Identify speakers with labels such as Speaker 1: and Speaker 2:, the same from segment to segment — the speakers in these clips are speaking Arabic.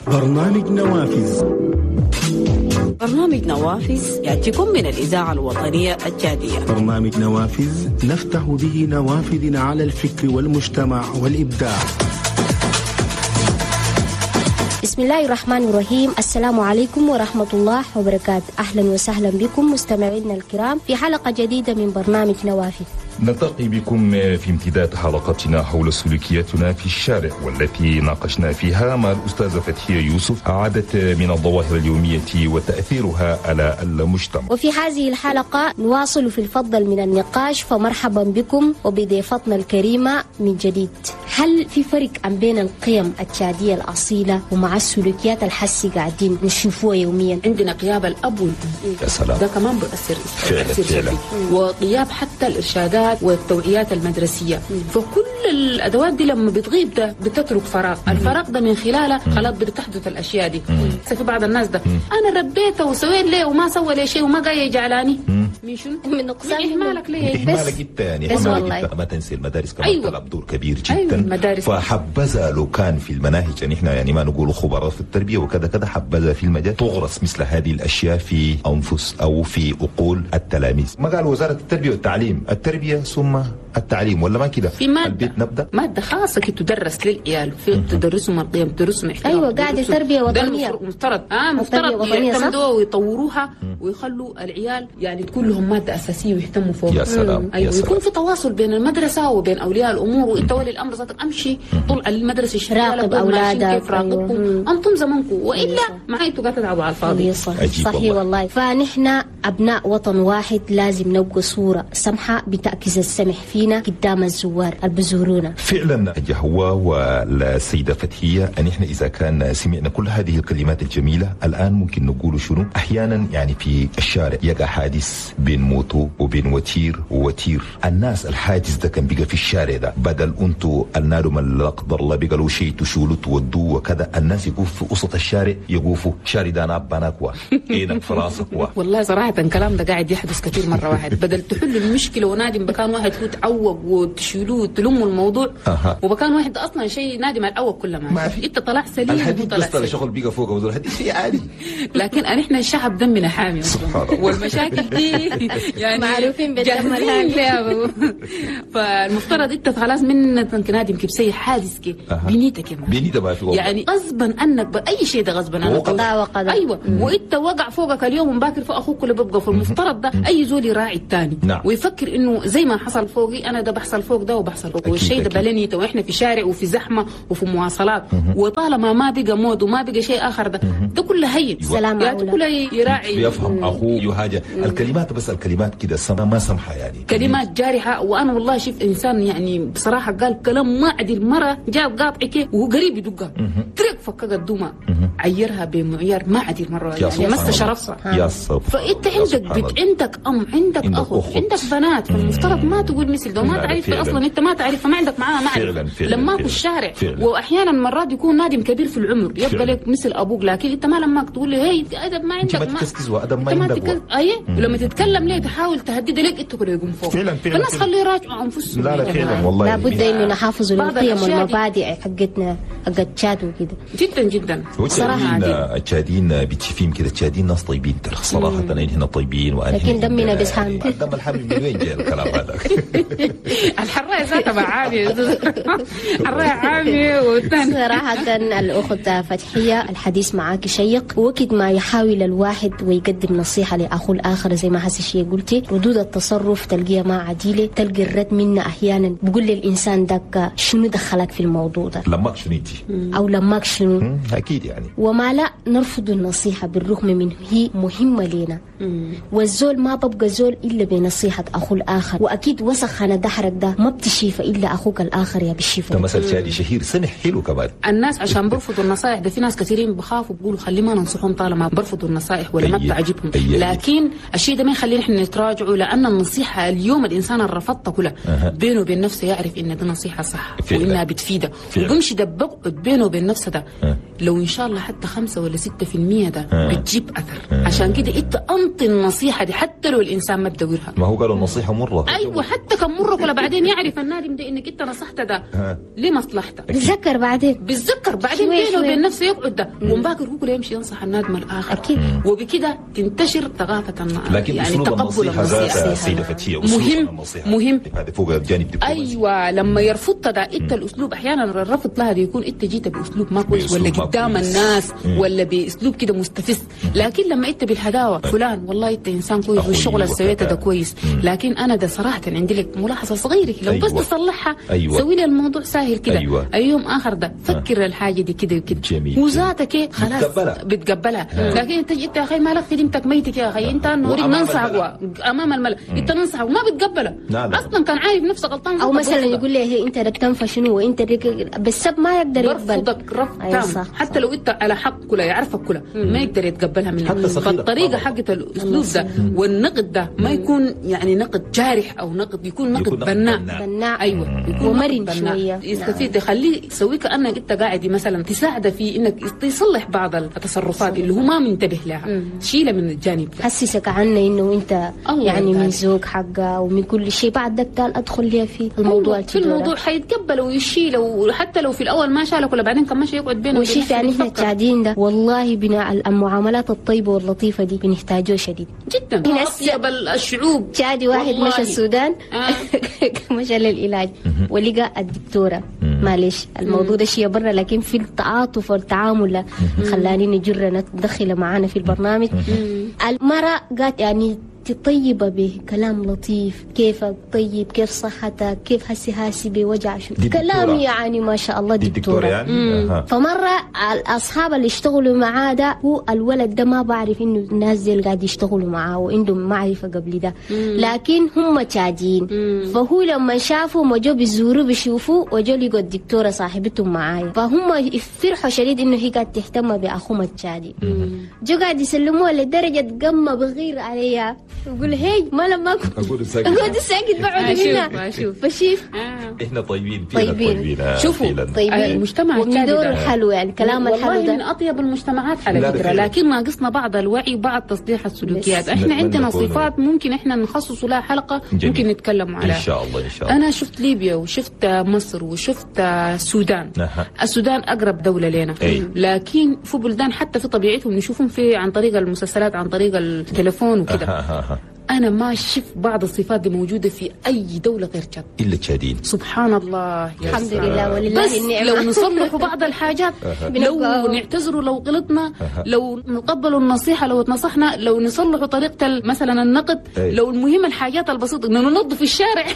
Speaker 1: برنامج نوافذ.
Speaker 2: برنامج نوافذ يأتيكم من الإذاعة الوطنية التشادية.
Speaker 1: برنامج نوافذ نفتح به نوافذ على الفكر والمجتمع والإبداع.
Speaker 3: بسم الله الرحمن الرحيم. السلام عليكم ورحمة الله وبركاته. أهلا وسهلا بكم مستمعينا الكرام في حلقة جديدة من برنامج نوافذ.
Speaker 4: نلتقي بكم في امتداد حلقتنا حول سلوكياتنا في الشارع، والتي ناقشنا فيها مع الأستاذة فتحية يوسف عدد من الظواهر اليومية وتأثيرها على المجتمع.
Speaker 3: وفي هذه الحلقة نواصل في الفضل من النقاش، فمرحبا بكم وبضيفتنا الكريمة من جديد. هل في فرق بين القيم التشادية الأصيلة ومع السلوكيات الحسي قاعدين نشوفوها يوميا؟
Speaker 2: عندنا غياب الأب والأم.
Speaker 4: يا سلام.
Speaker 2: ده كمان بيأثر
Speaker 4: فعلا.
Speaker 2: وغياب حتى الإرشادات والتوعيات المدرسية. فكل الأدوات دي لما بتغيب ده بتترك فراغ. الفراغ ده من خلاله خلاص بتحدث الأشياء دي. في بعض الناس ده أنا ربيته وسويت ليه وما سوى لي شيء وما قاعد يجعلاني من شنو؟
Speaker 3: من نقصان
Speaker 2: إهمالك ليه؟
Speaker 5: إهمالك جدا يعني. إهمالك ما تنسي المدارس كمان.
Speaker 2: أيوة.
Speaker 5: تلعب دور كبير جدا.
Speaker 2: أيوة المدارس.
Speaker 5: فحبذا لو كان في المناهج يعني إحنا يعني ما نقول خبراء في التربية وكذا كذا، حبذا في المجال تغرس مثل هذه الأشياء في أنفس أو في عقول التلاميذ. ما قال وزارة التربية والتعليم التربية ثم التعليم، ولا ما كده؟
Speaker 2: في مادة
Speaker 5: البيت نبدأ
Speaker 2: مادة خاصة كي تدرس للعيال في تدرسهم القيم، تدرسهم احترام.
Speaker 3: أيوة قاعدة تربية وطنية.
Speaker 2: مفترض يعتمدوها ويطوروها ويخلوا العيال يعني تكون لهم مادة أساسية ويهتموا فوق.
Speaker 5: يا سلام.
Speaker 2: أيوة يكون في تواصل بين المدرسة وبين أولياء الأمور، وأنت ولي الأمر ذاتك أمشي طول المدرسة شغالة
Speaker 3: راقب أولادك.
Speaker 2: كيف راقبكم أنتم زمنكم، وإلا ما أنتوا قاعدة تلعبوا على الفاضي.
Speaker 3: صحيح والله. فنحن أبناء وطن واحد، لازم نبقى صورة سمحة بتعكس السمح فينا قدام الزوار اللي بزورونا.
Speaker 5: فعلا هو والسيدة فتحية أن إحنا إذا كان سمعنا كل هذه الكلمات الجميلة الآن ممكن نقول شنو؟ أحيانا يعني في الشارع يقع حادث بين موتو وبين وتير ووتير. الناس الحادث ده كان بقى في الشارع ده، بدل أنتوا النادم اللي قدر الله بقى له شيء تشولوا تودوه وكذا، الناس يقوفوا في وسط الشارع يقوفوا شاري دانا بناكوا إيدك في راسك
Speaker 2: والله صراحة الكلام ده قاعد يحدث كثير مرة واحد. بدل تحل المشكلة ونادم بكان واحد هو تعوق وتشيلوه وتلموا الموضوع وبكان واحد اصلا شيء نادم على الاول كله ما في. انت طلع سليم
Speaker 5: الحديد بس طلع شغل بيقى فوق وزول الحديد شيء عادي.
Speaker 2: لكن احنا الشعب دمنا حامي والمشاكل دي يعني
Speaker 3: معروفين بالدم الحامي.
Speaker 2: فالمفترض انت خلاص من نادم كبسي حادث كي بنيتك
Speaker 5: بنيتك ما في
Speaker 2: يعني غصبا عنك باي شيء ده غصبا عنك. ايوه وانت وقع فوقك اليوم ومباكر فوق اخوك اللي بيبقى في المفترض ده اي زول يراعي الثاني ويفكر انه زي ما حصل فوقي انا ده بحصل فوق ده وبحصل فوق، والشيء ده بلنيته واحنا في شارع وفي زحمه وفي مواصلات وطالما ما بقى مود وما بقى شيء اخر ده كله هين.
Speaker 3: سلام
Speaker 2: يعني كله يراعي
Speaker 5: يفهم اخوه يهاجر. الكلمات بس الكلمات كده ما سمحه يعني
Speaker 2: كلمات جارحه. وانا والله شفت انسان يعني بصراحه قال كلام ما عدل، مره جاب قاطعك وهو قريب يدقها ترك فكك الدمى عيرها بمعيار ما عدل مره يعني مس شرفها. فانت عندك بنت عندك عندك اخو عندك بنات، فالمفترض ما تقول مثل ده وما تعرف اصلا انت ما تعرف ما عندك معاه معرفه لما في الشارع. واحيانا مرات يكون نادم كبير في العمر يبقى لك مثل ابوك، لكن انت ما لما تقول له هي ادب ما عندك،
Speaker 5: ما تكسكس وادب ما عندك.
Speaker 2: ولما تتكلم ليه تحاول تهدد لك انت كله يقوم فوق. فالناس خليه يراجعوا انفسهم.
Speaker 5: لا فعلا والله
Speaker 3: لابد انه نحافظ على القيم والمبادئ حقتنا حقت تشاد وكده.
Speaker 2: جدا جدا
Speaker 5: صراحه. التشادين بتشوفين كده التشادين ناس طيبين صراحه. احنا طيبين
Speaker 3: لكن دمنا بس حامي.
Speaker 5: دم الحامي من وين جاي الكلام هذا؟
Speaker 2: الحراية ذاتها مع عامي الحراية عامي. والثاني
Speaker 3: صراحة الأخت فتحية الحديث معاك شيق، وقت ما يحاول الواحد ويقدم نصيحة لأخوه الآخر زي ما حسي شيء قلتي، ردود التصرف تلقيها ما عديلة، تلقي الرد منا أحيانا بقول للإنسان دك شنو دخلك في الموضوع ده،
Speaker 5: لماك شنو انتي
Speaker 3: أو لماك شنو.
Speaker 5: أكيد يعني.
Speaker 3: وما لا نرفض النصيحة بالرغم من هي مهمة لنا. والزول ما ببقى زول إلا بنصيحة أخوه الآخر، وأكيد وسخ أنا دحرك ده ما بتشيفه إلا أخوك الآخر يا بشيفه.
Speaker 5: ده مثل شادي شهير سمح حلو كمان.
Speaker 2: الناس عشان برفضوا النصائح ده في ناس كثيرين بخافوا بيقولوا خلي ما ننصحهم طالما برفضوا النصائح ولا ما بتعجبهم. لكن الشيء ده ما يخلينا احنا نتراجعوا، لأن النصيحة اليوم الإنسان اللي رفضتها كلها بينه وبين نفسه يعرف إن ده نصيحة صح وإنها بتفيده، وبمشي ده بقعد بينه وبين نفسه ده لو ان شاء الله حتى 5 ولا 6% ده بتجيب اثر. عشان كده انت انطي النصيحه دي حتى لو الانسان ما تدورها.
Speaker 5: ما هو قالوا النصيحه مره.
Speaker 2: ايوه حتى كان مره ولا بعدين يعرف النادم ده انك انت نصحت ده لمصلحته.
Speaker 3: بتذكر بعدين
Speaker 2: بينه وبين نفسه يقعد ده ومباكر هو يمشي ينصح النادم الاخر
Speaker 3: اكيد.
Speaker 2: وبكده تنتشر ثقافه
Speaker 5: لكن يعني تقبل النصيحه سيده فتيه
Speaker 2: مهم
Speaker 5: هذا فوق الجانب دبلوماسي.
Speaker 2: ايوه لما يرفض ده انت الاسلوب احيانا الرفض لها بيكون انت جيت باسلوب ما كويس ولا قدام الناس ولا باسلوب كده مستفز. لكن لما انت بالهداوه فلان والله انت انسان كويس والشغل اللي سويته ده كويس، لكن انا ده صراحه عندي لك ملاحظه صغيره لو بس تصلحها سوي لي الموضوع سهل كده. اليوم اخر ده فكر الحاجه دي كده وكده وذاتك خلاص بتقبلها. لكن انت جيت يا اخي مالك خدمتك ميتك يا اخي انت نريد ننصحك امام الملأ انت ننصحك ما بتقبلها اصلا كان عارف نفسه غلطان.
Speaker 3: او مثلا يقول لي هي انت بدك تنفع شنو وانت بالسب ما يقدر يقبل
Speaker 2: برفضك رفض حتى لو انت على حق كلها يعرفك كلها ما يقدر يتقبلها منك. فالطريقه حقت الاسلوب ده والنقد ده ما يكون يعني نقد جارح او نقد يكون نقد بناء. ايوه يكون
Speaker 3: ومرن شويه
Speaker 2: يستفيد يخليه يسوي كانك انت قاعد مثلا تساعده في انك تصلح بعض التصرفات اللي هو ما منتبه لها شيله من الجانب ده.
Speaker 3: حسسك عنه انه انت يعني من ذوق حقه ومن كل شيء بعدك قال ادخل لي في الموضوع
Speaker 2: في الموضوع حيتقبل ويشيله وحتى لو في الاول ما شالك ولا بعدين كمان شيء يقعد بينه
Speaker 3: وشيف. يعني احنا التعدين ده والله بناء المعاملات الطيبه واللطيفه دي بنحتاجوه شديد
Speaker 2: جدا. اطيب الشعوب.
Speaker 3: شادي واحد مشى السودان مشى للعلاج ولقى الدكتوره معلش الموضوع ده شيء برا لكن في التعاطف والتعامل خلاني نجر ندخل معانا في البرنامج. المرأة قالت يعني تطيبة بكلام لطيف، كيفك طيب، كيف صحتك، كيف هسي بوجع شو كلام يعني ما شاء الله دكتورة يعني. فمرة الأصحاب اللي اشتغلوا معاه ده هو الولد ده ما بعرف إنه الناس دي اللي قاعد يشتغلوا معاه وعندهم معرفة قبل ده لكن هم تشادين. فهو لما شافوا وجوا بيزوروا بيشوفوا وجوا لقوا الدكتورة صاحبتهم معايا فهم فرحوا شديد إنه هي قاعد تهتم بأخوهم التشادي. جو قاعد يسلموها لدرجة قمة بغير عليها يقول هي ما لما اقول ساكت بقعد هنا فشيف
Speaker 5: احنا طيبين
Speaker 2: شوفوا طيبين المجتمع
Speaker 3: دور الحلو يعني كلام الحلو ده
Speaker 2: من اطيب المجتمعات على فكره لكن ناقصنا بعض الوعي وبعض تصليح السلوكيات. احنا عندنا صفات ممكن احنا نخصص لها حلقه ممكن نتكلم عليها
Speaker 5: ان شاء الله.
Speaker 2: انا شفت ليبيا وشفت مصر وشفت السودان. السودان اقرب دوله لنا لكن في بلدان حتى في طبيعتهم نشوفهم في عن طريق المسلسلات عن طريق التليفون وكده. أنا ما شفت بعض الصفات دي موجودة في أي دولة غير تشاد
Speaker 5: إلا تشادين.
Speaker 2: سبحان الله
Speaker 3: الحمد لله ولله
Speaker 2: بس النعمة. لو نصلحوا بعض الحاجات لو نعتذروا لو غلطنا لو نقبلوا النصيحة لو اتنصحنا لو نصلحوا طريقة مثلا النقد لو المهم الحاجات البسيطة إنه ننظف الشارع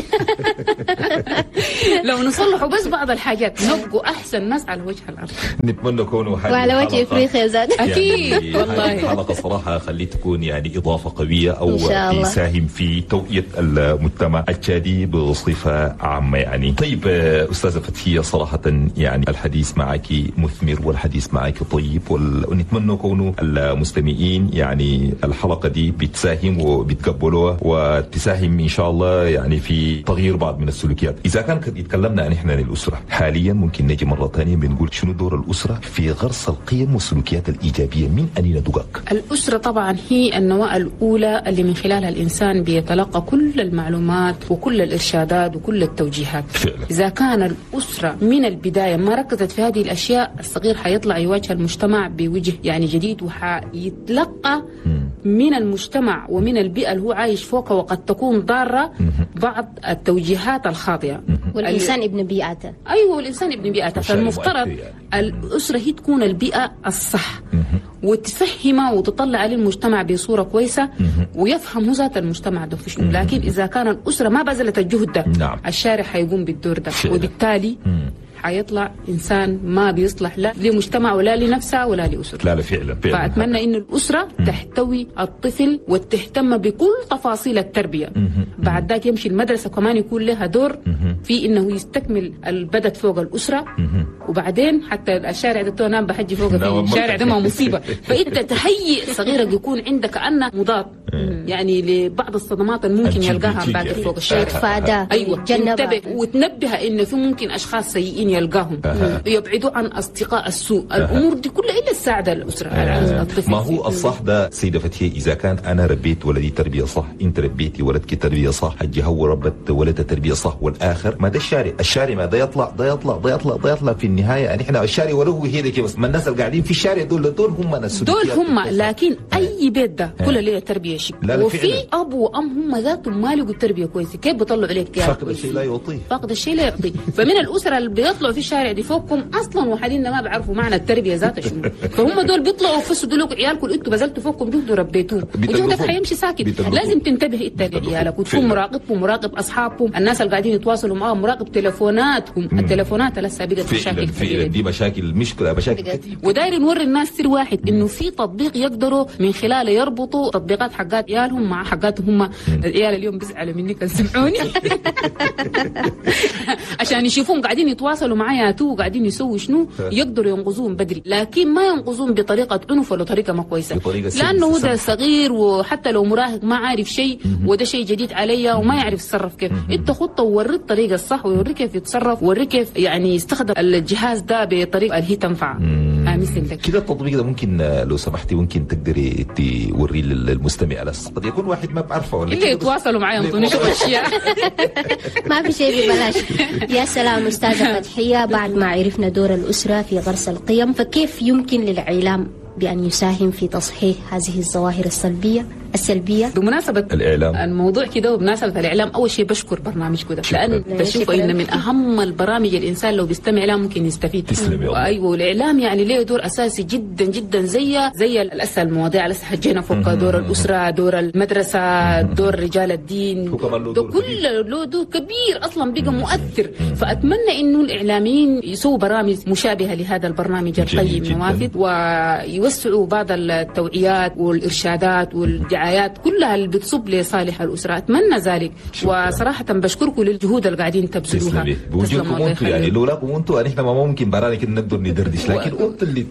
Speaker 2: لو نصلحوا بس بعض الحاجات نبقوا أحسن ناس على وجه الأرض.
Speaker 5: نتمنى كونوا
Speaker 3: وعلى وجه إفريقيا زاد
Speaker 2: أكيد
Speaker 5: يعني والله. الحلقة صراحة خليت تكون يعني إضافة قوية أو يساهم في توعية المجتمع التشادي بصفة عامة يعني. طيب أستاذة فتحية صراحة يعني الحديث معك مثمر والحديث معك طيب ونتمنى كونوا المستمعين يعني الحلقة دي بتساهم وبتقبلوها وتساهم إن شاء الله يعني في تغيير بعض من السلوكيات. إذا كان يتكلمنا عن إحنا الأسرة حاليا ممكن نجي مرة ثانية بنقول شنو دور الأسرة في غرس القيم والسلوكيات الإيجابية من أين ندقق؟
Speaker 2: الأسرة طبعا هي النواة الأولى اللي من خلالها الإنسان بيتلقى كل المعلومات وكل الإرشادات وكل التوجيهات. إذا كان الأسرة من البداية ما ركزت في هذه الأشياء الصغير حيطلع يواجه المجتمع بوجه يعني جديد وحيتلقى من المجتمع ومن البيئة اللي هو عايش فوقها وقد تكون ضارة بعض التوجيهات الخاطئة.
Speaker 3: والإنسان ابن بيئته.
Speaker 2: أيوه الإنسان ابن بيئته. فالمفترض الأسرة هي تكون البيئة الصح وتفهمه وتطلع عليه المجتمع بصورة كويسة ويفهم هو ذات المجتمع ده في شنو. لكن إذا كان الأسرة ما بذلت الجهد ده الشارع حيقوم بالدور ده وبالتالي حيطلع إنسان ما بيصلح لا لمجتمع ولا لنفسه ولا لأسرة.
Speaker 5: لا فعلا.
Speaker 2: فأتمنى إن الأسرة تحتوي الطفل وتهتم بكل تفاصيل التربية. بعد ذلك يمشي المدرسة كمان يكون لها دور في إنه يستكمل البدت فوق الأسرة وبعدين حتى الشارع ده نام بحجي فوق في الشارع ده ما مصيبة. فأنت تهيئ صغيرك يكون عندك كأنه مضاد يعني لبعض الصدمات اللي ممكن يلقاها بعد فوق الشارع.
Speaker 3: يتفادى.
Speaker 2: ايوه ينتبه وتنبه انه في ممكن اشخاص سيئين يلقاهم، يبعدوا عن اصدقاء السوء. الامور دي كلها الا تساعد الاسره الطفل.
Speaker 5: ما هو الصح ده سيدة فتحية، اذا كان انا ربيت ولدي تربيه صح، انت ربيتي ولدك تربيه صح، حجي هو ربت ولدها تربيه صح، والاخر ما ده الشارع ما ده يطلع في النهايه. يعني احنا الشارع وله هي دي بس، ما الناس اللي قاعدين في الشارع دول هم ناس
Speaker 2: دول هم، لكن اي بيت ده كله له تربيه شيء، وفي اب وام هم ذاتهم ما لقوا التربيه كويسه، كيف بيطلعوا عليك؟
Speaker 5: فقد الشيء لا يعطيه،
Speaker 2: فقد الشيء لا يعطيه. فمن الاسره اللي بيطلعوا في الشارع دي فوقكم اصلا وحدين ما بيعرفوا معنى التربيه ذاتها شنو، فهم دول بيطلعوا يفسدوا لكم عيالكم، انتوا بذلتوا فوقكم جهد ربيتوه وجهدك حيمشي ساكت. لازم تنتبه انت لعيالك وتكون مراقبهم، مراقب اصحابهم، الناس اللي قاعدين يتواصلوا معاهم، مراقب تليفوناتهم. التليفونات لسه بقت مشاكل كثيره،
Speaker 5: دي مشاكل مشاكل.
Speaker 2: وداير نوري الناس سر واحد، انه في تطبيق يقدروا من خلاله يربطوا تطبيقات حقات عيالهم مع حقاتهم هم. العيال اليوم بيزعلوا مني كان سمعوني عشان يشوفوهم قاعدين يتواصلوا معايا تو قاعدين يسووا شنو، يقدروا ينقذوهم بدري، لكن ما ينقذوهم بطريقه عنف ولا طريقه ما كويسه، لانه هو ده صغير، وحتى لو مراهق ما عارف شيء وده شيء جديد عليا وما يعرف يتصرف كيف. انت خطه ووريه الطريقه الصح، ويوريه كيف يتصرف، ووريه كيف يعني يستخدم الجهاز ده بطريقه اللي هي تنفع. مثل
Speaker 5: كده التطبيق ده ممكن لو سمحتي ممكن تقدري توريه للمستمع على اساس قد يكون واحد ما بعرفه ولا
Speaker 2: اللي يتواصلوا معي ينطوني شوف اشياء
Speaker 3: ما في شيء ببلاش. يا سلام استاذه فتحيه، بعد ما عرفنا دور الاسره في غرس القيم، فكيف يمكن للاعلام بأن يساهم في تصحيح هذه الظواهر السلبية؟
Speaker 2: بمناسبة
Speaker 5: الإعلام
Speaker 2: الموضوع كده وبمناسبة الإعلام، أول شيء بشكر برنامج كده، لأن بشوف إن من أهم البرامج الإنسان لو بيستمع لها ممكن يستفيد. أيوة، والإعلام يعني له دور أساسي جدا جدا، زي الأسئلة المواضيع اللي حجينا فوق، دور الأسرة، دور المدرسة، دور رجال الدين، ده كله له دور كبير أصلا بقى مؤثر. فأتمنى إنه الإعلاميين يسووا برامج مشابهة لهذا البرنامج القيم نوافذ، ويوسعوا بعض التوعيات والإرشادات والدعايات كلها اللي بتصب لصالح الأسرة. أتمنى ذلك، وصراحة بشكركم للجهود اللي قاعدين تبذلوها.
Speaker 5: بوجودكم أنتم، يعني لولاكم أنتم احنا ما ممكن برامج كده نقدر ندردش، لكن أنتم اللي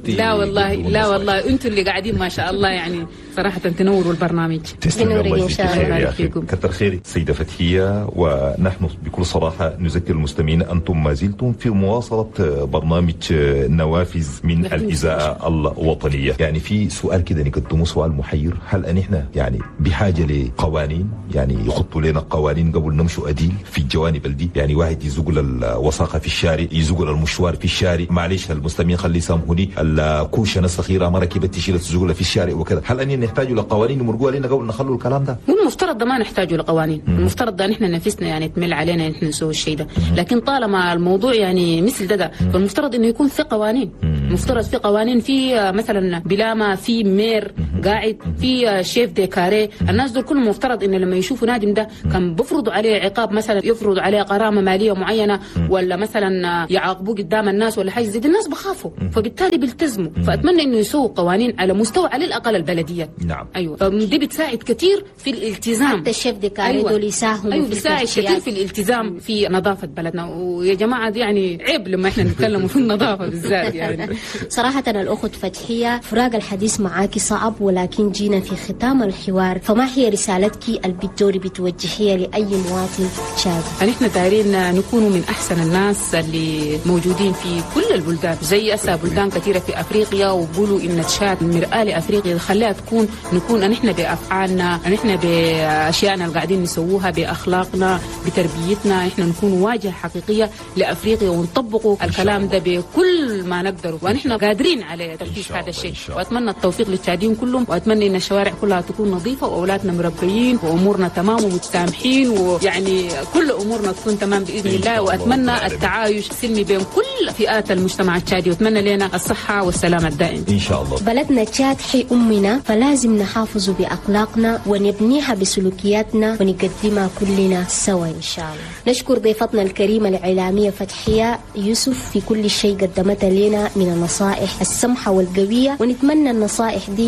Speaker 2: لا والله أنتم اللي قاعدين ما شاء الله، يعني صراحة تنوروا البرنامج.
Speaker 5: تسلم الله يجزيكم، كثر خيرك سيدة فتحية. ونحن بكل صراحة نذكر المستمعين أنتم ما زلتم في مواصلة برنامج نوافذ من الإذاعة الوطنية. يعني في سؤال كده نقدمه، سؤال محير، هل نحن يعني بحاجة لقوانين، يعني يخطوا لنا قوانين قبل نمشوا أديل في الجوانب دي؟ يعني واحد يزوق الوساخة في الشارع، يزوق المشوار في الشارع، معلش المستمعين خلي يسامحوني، الكوشنة الصغيرة ما ركبت تشيل تزوق في الشارع وكذا، هل أننا نحتاج لقوانين يمرقوها لنا قبل نخلوا الكلام ده؟
Speaker 2: والمفترض ده ما نحتاج لقوانين، المفترض ده نحن نفسنا يعني تمل علينا نحن نسوي الشيء ده، لكن طالما الموضوع يعني مثل ده فالمفترض انه يكون في قوانين، مفترض في قوانين، في مثلا بلاما، في مير قاعد، في شيف ديكاري، الناس دول كلهم مفترض انه لما يشوفوا نادم ده كان بفرضوا عليه عقاب، مثلا يفرضوا عليه غرامه ماليه معينه، ولا مثلا يعاقبوه قدام الناس ولا حاجه زي دي، الناس بخافوا فبالتالي بيلتزموا. فاتمنى انه يسووا قوانين على مستوى على الاقل البلديات.
Speaker 5: نعم،
Speaker 2: ايوه، فدي بتساعد كثير في الالتزام.
Speaker 3: حتى الشيف ديكاري دول يساهموا،
Speaker 2: ايوه بيساعد كثير في الالتزام في نظافه بلدنا. ويا جماعه دي يعني عيب لما احنا نتكلم في النظافه بالذات. يعني صراحه
Speaker 3: الأخت فتحية، فراق الحديث معاكي صعب، ولكن جينا في ختام الحوار، فما هي رسالتك اللي بتدوري بتوجهيها لأي مواطن تشادي؟
Speaker 2: نحن دايرين نكونوا من أحسن الناس اللي موجودين في كل البلدان، زي بلدان كثيرة في أفريقيا، وبقولوا إن تشاد مرآة لأفريقيا، خليها نكون نحن بأفعالنا، نحن بأشيائنا اللي قاعدين نسووها، بأخلاقنا، بتربيتنا، نحن نكون واجهة حقيقية لأفريقيا، ونطبقوا الكلام ده بكل ما نقدر، ونحن قادرين على تنفيذ هذا الشيء. وأتمنى التوفيق للتشاديين كلهم، وأتمنى إن الشوارع كلها تكون نظيفة، وأولادنا مربيين، وأمورنا تمام ومتسامحين، ويعني كل أمورنا تكون تمام بإذن الله. وأتمنى التعايش السلمي بين كل فئات المجتمع التشادي، وأتمنى لنا الصحة والسلام الدائم
Speaker 5: إن شاء الله.
Speaker 3: بلدنا تشاد حي أمنا، فلازم نحافظ بأخلاقنا ونبنيها بسلوكياتنا ونقدمها كلنا سوا إن شاء الله. نشكر ضيفتنا الكريمة الإعلامية فتحية يوسف في كل شيء قدمتها لنا من النصائح السمحة والقوية، ونتمنى النصائح دي يطبق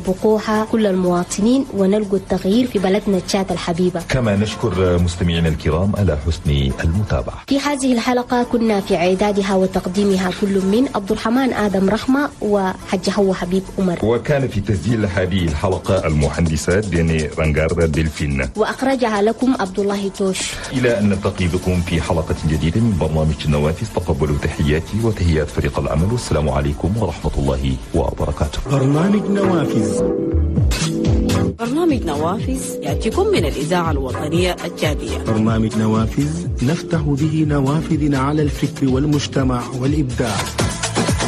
Speaker 3: يطبقوها كل المواطنين ونلقوا التغيير في بلدنا تشاد الحبيبة.
Speaker 5: كما نشكر مستمعينا الكرام على حسن المتابعة.
Speaker 3: في هذه الحلقة كنا في إعدادها وتقديمها كل من عبد الرحمن آدم رحمة وحج هو حبيب عمر.
Speaker 4: وكان في تسجيل هذه الحلقة المهندسة ديني رانغار دلفين،
Speaker 3: وأخرجها لكم عبد الله توش.
Speaker 4: إلى أن نلتقي بكم في حلقة جديدة من برنامج النوافذ. تقبلوا تحياتي وتحيات فريق العمل، والسلام عليكم ورحمة الله وبركاته.
Speaker 1: برنامج نوافذ.
Speaker 6: برنامج نوافذ يأتيكم من الإذاعة الوطنية الجادية.
Speaker 1: برنامج نوافذ نفتح به نوافذ على الفكر والمجتمع والإبداع.